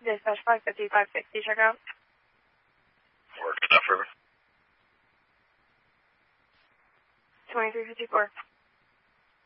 Dispatch 550, 560, check out. Or Enough River. 2354.